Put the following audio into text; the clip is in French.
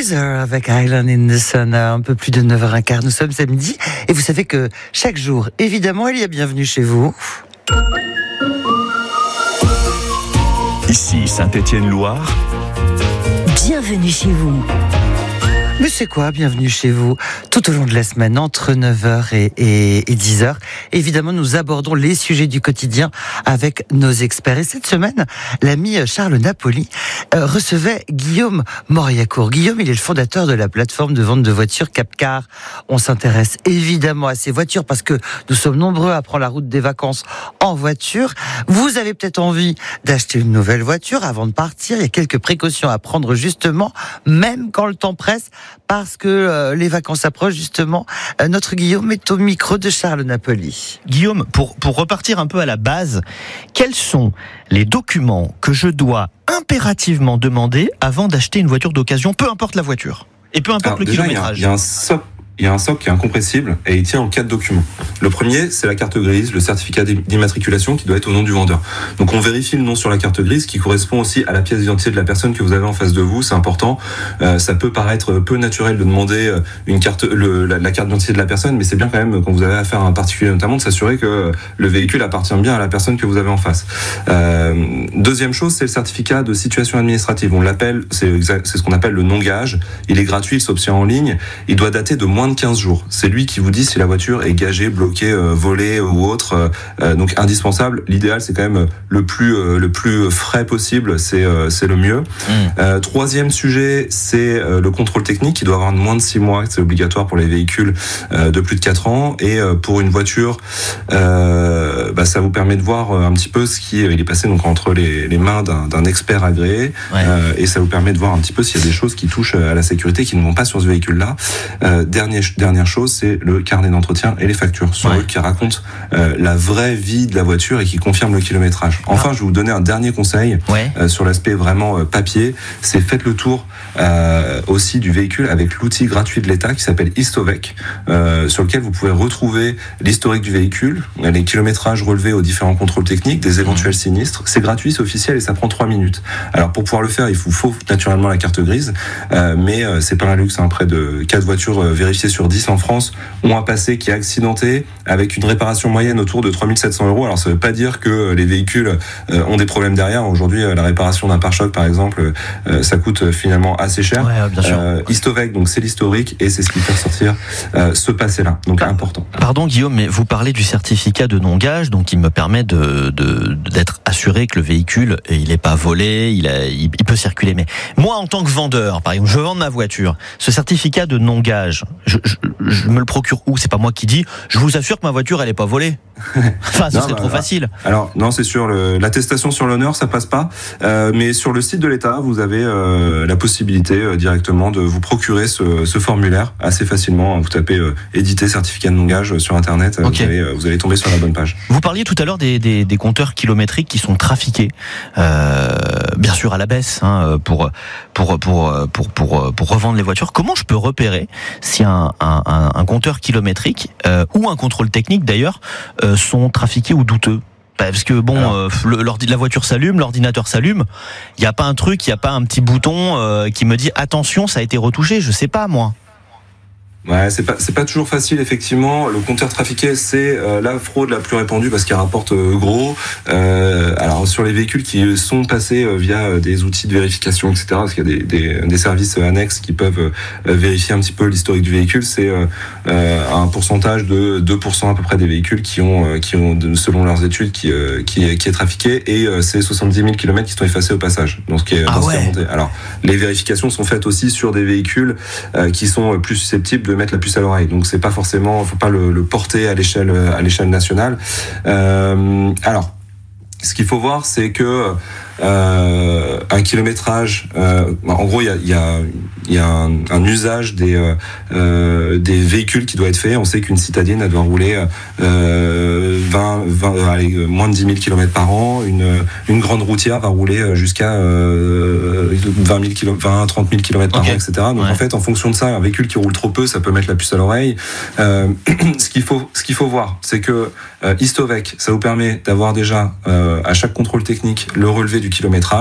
Weezer avec Island in the Sun à un peu plus de 9h15. Nous sommes samedi et vous savez que chaque jour, évidemment, il y a bienvenue chez vous. Ici Saint-Étienne-Loire. Bienvenue chez vous. Mais c'est quoi, bienvenue chez vous, tout au long de la semaine, entre 9h et 10h. Évidemment, nous abordons les sujets du quotidien avec nos experts. Et cette semaine, l'ami Charles Napoli recevait Guillaume Moriacourt. Guillaume, il est le fondateur de la plateforme de vente de voitures Capcar. On s'intéresse évidemment à ces voitures parce que nous sommes nombreux à prendre la route des vacances en voiture. Vous avez peut-être envie d'acheter une nouvelle voiture avant de partir. Il y a quelques précautions à prendre justement, même quand le temps presse, parce que les vacances approchent justement. Notre Guillaume est au micro de Charles Napoli. Guillaume, pour repartir un peu à la base, quels sont les documents que je dois impérativement demander avant d'acheter une voiture d'occasion, peu importe la voiture et peu importe le kilométrage? Il y a un socle qui est incompressible et il tient en 4 documents. Le premier, c'est la carte grise, le certificat d'immatriculation qui doit être au nom du vendeur. Donc on vérifie le nom sur la carte grise qui correspond aussi à la pièce d'identité de la personne que vous avez en face de vous. C'est important. Ça peut paraître peu naturel de demander la carte d'identité de la personne, mais c'est bien quand même, quand vous avez affaire à un particulier notamment, de s'assurer que le véhicule appartient bien à la personne que vous avez en face. Deuxième chose, c'est le certificat de situation administrative. On l'appelle, c'est ce qu'on appelle le non-gage. Il est gratuit, il s'obtient en ligne. Il doit dater de moins de 15 jours. C'est lui qui vous dit si la voiture est gagée, bloquée, volée ou autre. Donc indispensable. L'idéal, c'est quand même le plus frais possible. C'est le mieux. Troisième sujet, c'est le contrôle technique qui doit avoir moins de 6 mois. C'est obligatoire pour les véhicules de plus de 4 ans. Et pour une voiture, ça vous permet de voir un petit peu ce qui il est passé donc entre les mains d'un expert agréé. Et ça vous permet de voir un petit peu s'il y a des choses qui touchent à la sécurité qui ne vont pas sur ce véhicule-là. Dernière chose, c'est le carnet d'entretien et les factures sur eux qui racontent la vraie vie de la voiture et qui confirment le kilométrage. Enfin, je vais vous donner un dernier conseil sur l'aspect vraiment papier. C'est faites le tour aussi du véhicule avec l'outil gratuit de l'État qui s'appelle Histovec, sur lequel vous pouvez retrouver l'historique du véhicule, les kilométrages relevés aux différents contrôles techniques, des éventuels sinistres. C'est gratuit, c'est officiel et ça prend 3 minutes. Alors pour pouvoir le faire, il vous faut naturellement la carte grise, mais c'est pas un luxe. Près de 4 voitures vérifiées sur 10 en France ont un passé qui est accidenté avec une réparation moyenne autour de 3 700 €. Alors ça veut pas dire que les véhicules ont des problèmes derrière. Aujourd'hui, la réparation d'un pare-choc par exemple, ça coûte finalement assez cher. Histovec, donc c'est l'historique et c'est ce qui fait ressortir ce passé-là. Donc important. Pardon Guillaume, mais vous parlez du certificat de non-gage, donc qui me permet d'être assuré que le véhicule il est pas volé, il peut circuler. Mais moi en tant que vendeur, par exemple, je vends ma voiture, ce certificat de non-gage, je me le procure où? C'est pas moi qui dis, je vous assure que ma voiture elle est pas volée. Enfin, ce serait trop facile. Alors non, c'est sûr, l'attestation sur l'honneur, ça passe pas. Mais sur le site de l'État, vous avez la possibilité directement de vous procurer ce formulaire assez facilement. Vous tapez éditer certificat de non-gage sur Internet, vous allez tomber sur la bonne page. Vous parliez tout à l'heure des compteurs kilométriques qui sont trafiqués, bien sûr à la baisse, pour revendre les voitures. Comment je peux repérer si un compteur kilométrique ou un contrôle technique d'ailleurs sont trafiqués ou douteux? Parce que la voiture s'allume, l'ordinateur s'allume. Il n'y a pas un truc, il n'y a pas un petit bouton qui me dit attention, ça a été retouché. Je sais pas moi. Ouais, c'est pas toujours facile effectivement. Le compteur trafiqué, c'est la fraude la plus répandue parce qu'elle rapporte gros. Alors sur les véhicules qui sont passés via des outils de vérification, etc. Parce qu'il y a des services annexes qui peuvent vérifier un petit peu l'historique du véhicule. C'est un pourcentage de 2% à peu près des véhicules qui ont selon leurs études qui est trafiqué et c'est 70 000 km qui sont effacés au passage. Donc ce qui est remonté. Alors les vérifications sont faites aussi sur des véhicules qui sont plus susceptibles de mettre la puce à l'oreille. Donc c'est pas forcément, faut pas le porter à l'échelle nationale. Alors ce qu'il faut voir, c'est que un kilométrage, en gros il y a un usage des véhicules qui doit être fait. On sait qu'une citadine elle doit rouler moins de 10 000 km par an. Une grande routière va rouler jusqu'à 30 000 km par an, etc. Donc en fait, en fonction de ça, un véhicule qui roule trop peu, ça peut mettre la puce à l'oreille. Ce qu'il faut voir, c'est que Histovec, ça vous permet d'avoir déjà à chaque contrôle technique le relevé du kilométrage.